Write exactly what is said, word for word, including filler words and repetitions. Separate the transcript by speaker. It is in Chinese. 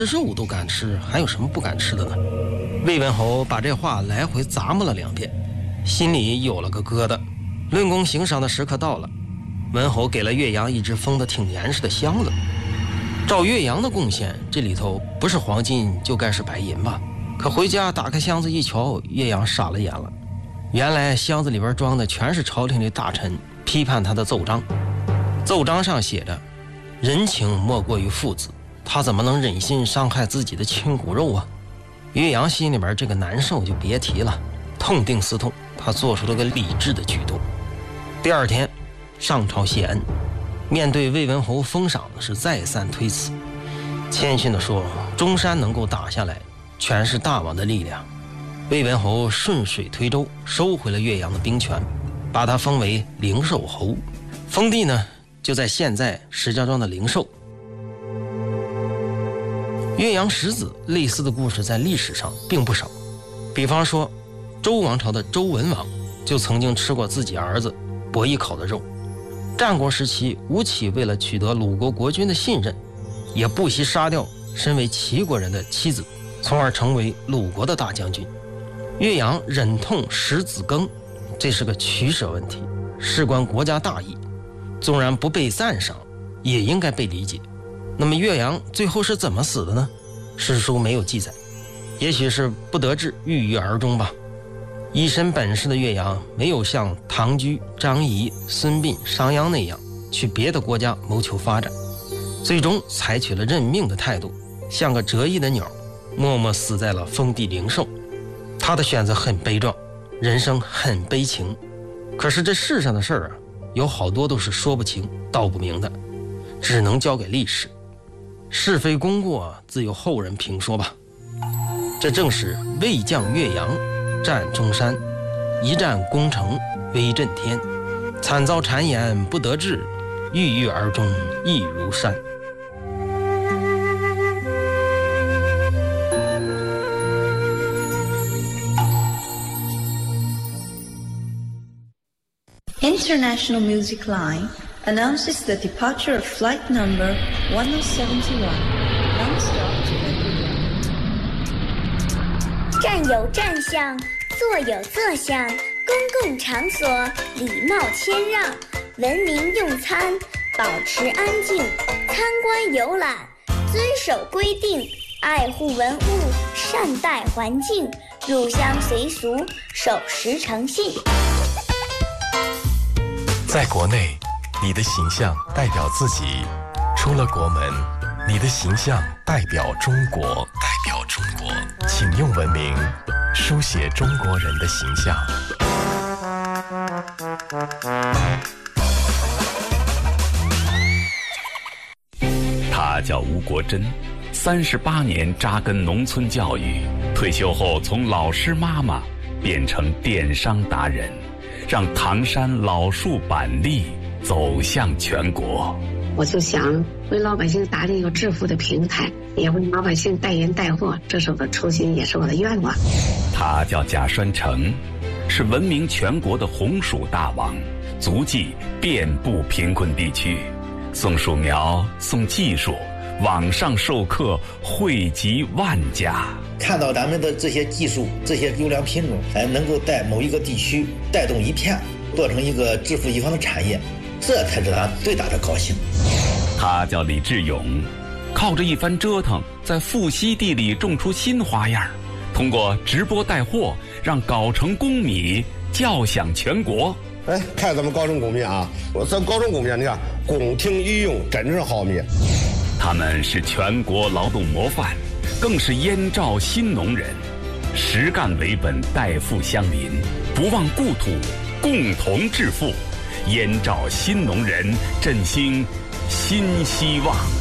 Speaker 1: 肉都敢吃，还有什么不敢吃的呢？魏文侯把这话来回咂摸了两遍，心里有了个疙瘩。论功行赏的时刻到了，文侯给了岳阳一只封得挺严实的箱子。照岳阳的贡献，这里头不是黄金就该是白银吧？可回家打开箱子一瞧，岳阳傻了眼了。原来箱子里边装的全是朝廷的大臣批判他的奏章。奏章上写着，人情莫过于父子，他怎么能忍心伤害自己的亲骨肉啊？岳阳心里边这个难受就别提了，痛定思痛，他做出了个理智的举动。第二天上朝谢恩，面对魏文侯封赏是再三推辞，谦逊地说，中山能够打下来全是大王的力量。魏文侯顺水推舟收回了岳阳的兵权，把他封为灵寿侯，封地呢就在现在石家庄的灵寿。岳阳十子类似的故事在历史上并不少，比方说周王朝的周文王就曾经吃过自己儿子伯邑考的肉。战国时期，吴起为了取得鲁国国君的信任，也不惜杀掉身为齐国人的妻子，从而成为鲁国的大将军。岳阳忍痛食子羹，这是个取舍问题，事关国家大义，纵然不被赞赏，也应该被理解。那么岳阳最后是怎么死的呢？史书没有记载，也许是不得志郁郁而终吧。一身本事的岳阳没有像唐雎、张仪、孙膑、商鞅那样去别的国家谋求发展，最终采取了认命的态度，像个折翼的鸟，默默死在了封地灵寿。他的选择很悲壮，人生很悲情。可是这世上的事儿啊，有好多都是说不清道不明的，只能交给历史。是非功过自有后人评说吧。这正是魏将岳阳战中山，一战攻城威震天，惨遭谗言不得志，郁郁而终意如山。
Speaker 2: International Music Line announces the departure of flight number one oh seventy-one, non-stop to Vancouver.
Speaker 3: 站有站相，坐有坐相，公共场所礼貌谦让，文明用餐，保持安静，参观游览，遵守规定，爱护文物，善待环境，入乡随俗，守时诚信。
Speaker 4: 在国内，你的形象代表自己；出了国门，你的形象代表中国。代表中国，请用文明书写中国人的形象。
Speaker 5: 他叫吴国珍，三十八年扎根农村教育，退休后从老师妈妈变成电商达人，让唐山老树板栗走向全国。
Speaker 6: 我就想为老百姓打理一个致富的平台，也为老百姓代言带货，这是我的初心，也是我的愿望。
Speaker 5: 他叫贾栓成，是闻名全国的红薯大王，足迹遍布贫困地区，送树苗，送技术，网上授课惠及万家。
Speaker 7: 看到咱们的这些技术，这些优良品种，哎，能够在某一个地区带动一片，做成一个致富一方的产业，这才是他最大的高兴。
Speaker 5: 他叫李志勇，靠着一番折腾，在富硒地里种出新花样，通过直播带货，让藁城公米叫响全国。
Speaker 8: 哎，看咱们藁城公米啊，我咱藁城公米，你看宫廷御用，真是好米。
Speaker 5: 他们是全国劳动模范，更是燕赵新农人，实干为本，代富乡邻，不忘故土，共同致富。燕赵新农人振兴新希望。